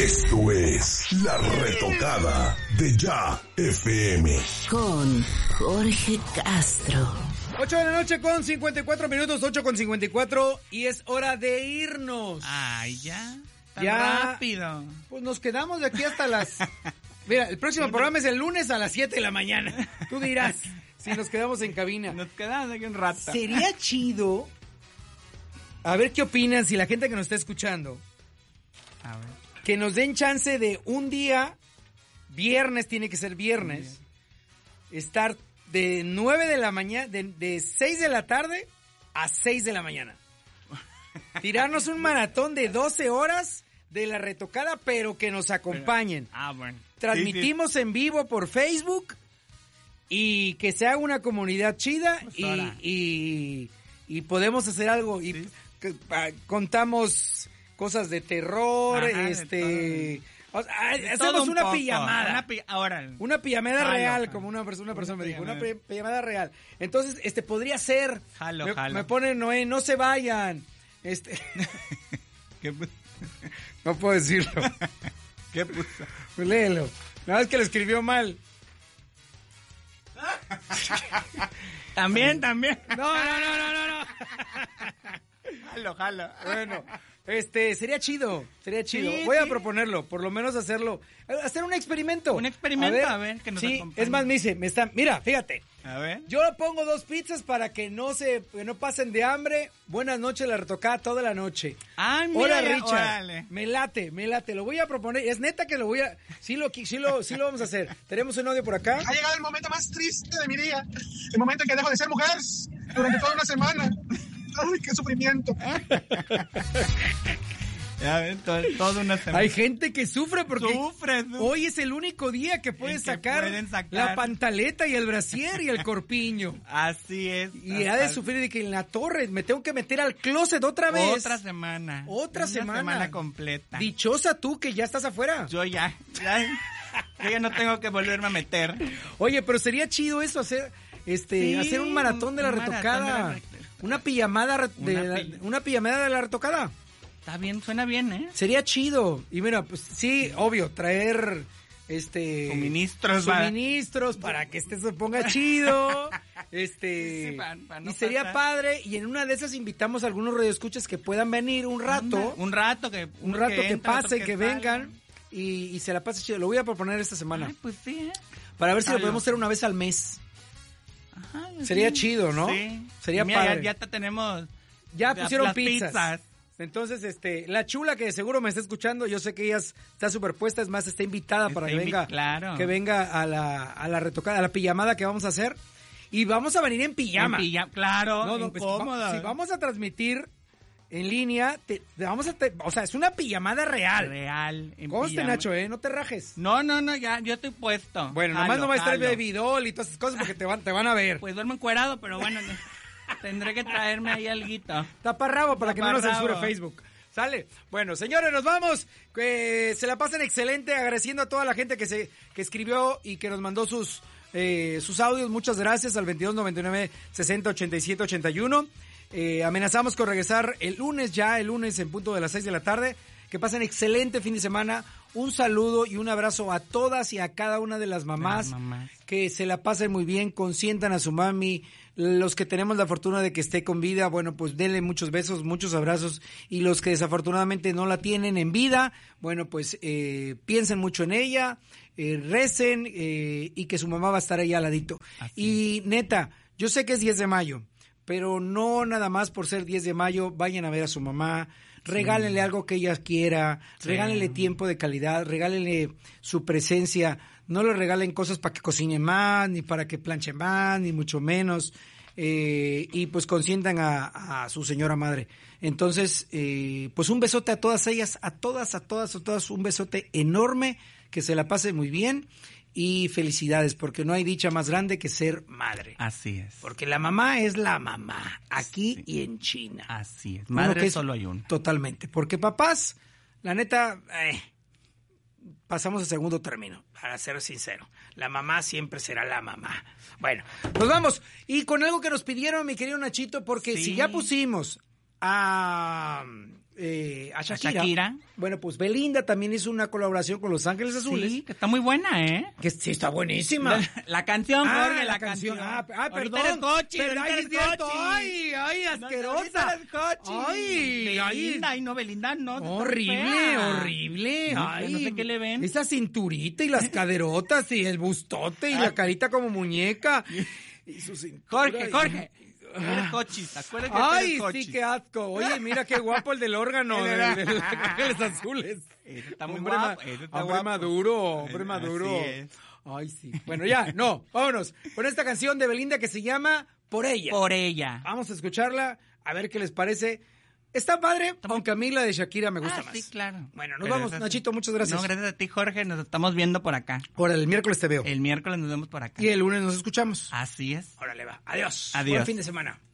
Esto es La Retocada de Ya FM. Con Jorge Castro. 8 de la noche con 54 minutos, 8 con 54, y es hora de irnos. Ay, ya. Tan Ya. rápido. Pues nos quedamos de aquí hasta las... Mira, el próximo programa es el lunes a las 7 de la mañana. Tú dirás si nos quedamos en cabina. Nos quedamos aquí un rato. Sería chido... A ver qué opinan, si la gente que nos está escuchando, A ver. que nos den chance de un día, viernes, tiene que ser viernes, estar de 9 de la mañana, de 6 de la tarde a 6 de la mañana. Tirarnos un maratón de 12 horas de La Retocada, pero que nos acompañen. Bueno. Transmitimos en vivo por Facebook y que se haga una comunidad chida Pues y podemos hacer algo y contamos cosas de terror, Ajá, o sea, De hacemos todo un una poco. pijamada. Órale. Una pijamada Jalo, real, jalo. como una persona me dijo, una pijamada. pijamada real. Entonces, podría ser. Jalo, jalo. Me pone Noé, no se vayan. ¿Qué puso? No puedo decirlo. ¿Qué puso? Pues léelo. La verdad es que lo escribió mal. También. No. Jalo. Bueno, sería chido. Sí, Voy a sí. proponerlo, por lo menos hacer un experimento. Un experimento, a ver, que nos sí, acompañe. es más, mira, fíjate. A ver. Yo pongo 2 pizzas para que no pasen de hambre. Buenas noches, La Retocada toda la noche. Ah, mira, Hola, ya, Richard. órale. Me late. Lo voy a proponer. Es neta que lo voy a... Sí lo vamos a hacer. Tenemos un audio por acá. Ha llegado el momento más triste de mi día. El momento en que dejo de ser mujer durante toda una semana. ¡Ay, qué sufrimiento! Ya ven, toda una semana. Hay gente que sufre porque Sufre. hoy es el único día que pueden El que sacar pueden sacar. la pantaleta y el brasier y el corpiño. Así es. Y ha de sufrir de que en la torre me tengo que meter al closet otra vez. Otra semana. Otra Una semana. semana completa. Dichosa tú que ya estás afuera. Yo ya no tengo que volverme a meter. Oye, pero sería chido eso, hacer un maratón de La un maratón Retocada. de Una pijamada una pijamada de La Retocada. Está bien, suena bien, ¿eh? Sería chido. Y mira, pues sí, obvio, traer suministros para que se ponga chido. Sí, pa no y sería pasar. padre, y en una de esas invitamos a algunos radioescuchas que puedan venir un rato. Un rato que entra, pase, otro que sale. vengan y se la pase chido. Lo voy a proponer esta semana. Ay, pues sí, ¿eh? Para ver si lo Jalo. podemos hacer una vez al mes. Ajá, Sería sí. chido, ¿no? Sí. Sería Mira, padre. Ya tenemos. Ya pusieron las pizzas. Entonces, la chula que seguro me está escuchando, yo sé que ella está superpuesta, es más, está invitada para que venga, claro. que venga a la retocada, a la pijamada que vamos a hacer. Y vamos a venir en pijama. Claro, Pues, incómoda. si vamos a transmitir en línea, o sea, es una pijamada real. Real. en Conste, pijama. Nacho, no te rajes. No, ya, yo estoy puesto. Bueno, Jalo, nomás no va a estar el jalo. baby doll y todas esas cosas porque te van a ver. Pues duermo encuerado, pero bueno, tendré que traerme ahí alguito. Taparrabo para que no nos Taparrabo. censure Facebook. ¿Sale? Bueno, señores, nos vamos. Que se la pasen excelente, agradeciendo a toda la gente que escribió y que nos mandó sus audios. Muchas gracias al 2299-608781. Amenazamos con regresar el lunes en punto de las 6 de la tarde. Que pasen excelente fin de semana. Un saludo y un abrazo a todas y a cada una de las mamás. Que se la pasen muy bien, consientan a su mami. Los que tenemos la fortuna de que esté con vida, bueno, pues denle muchos besos, muchos abrazos. Y los que desafortunadamente no la tienen en vida, bueno, pues piensen mucho en ella, recen y que su mamá va a estar ahí al ladito. Y neta, yo sé que es 10 de mayo, pero no nada más por ser 10 de mayo, vayan a ver a su mamá. Regálenle algo que ella quiera, regálenle tiempo de calidad, regálenle su presencia, no le regalen cosas para que cocine más, ni para que planche más, ni mucho menos, y pues consientan a su señora madre. Entonces, pues un besote a todas ellas, a todas, un besote enorme, que se la pase muy bien. Y felicidades, porque no hay dicha más grande que ser madre. Así es. Porque la mamá es la mamá, aquí y en China. Así es. Uno Madre que es- solo hay uno. Totalmente. Porque papás, la neta, pasamos a segundo término, para ser sincero. La mamá siempre será la mamá. Bueno, nos vamos. Y con algo que nos pidieron, mi querido Nachito, porque Sí. si ya pusimos a a Shakira. Shakira. Bueno, pues Belinda también hizo una colaboración con Los Ángeles Azules. Sí, que está muy buena, ¿eh? Que sí, está buenísima. La canción, Jorge, la canción. canción. Perdón. Ahorita eres Cochi, Pero ahorita ay, eres es cierto. Cochi. Ay, asquerosa. Ahorita eres Cochi. Ay, Belinda, no, Belinda, no. horrible, horrible. No, Ay, no sé qué le ven. Esa cinturita y las caderotas y el bustote y la carita como muñeca. Y su cintura. Jorge. Eres cochista, acuérdate que Ay, eres cochi. sí, qué asco. Oye, mira qué guapo el del órgano de Los Ángeles Azules. Ese está muy Hombre guapo. Ese está hombre guapo. maduro. Así es. Ay, sí. Bueno, ya, no, vámonos. Con esta canción de Belinda que se llama Por Ella. Por ella. Vamos a escucharla, a ver qué les parece. Está padre, aunque a mí la de Shakira me gusta más. Sí, claro. Bueno, nos Pero vamos, Nachito, muchas gracias. No, gracias a ti, Jorge. Nos estamos viendo por acá. Ahora, el miércoles te veo. El miércoles nos vemos por acá. Y el lunes nos escuchamos. Así es. Órale, va. Adiós. Adiós. Buen fin de semana.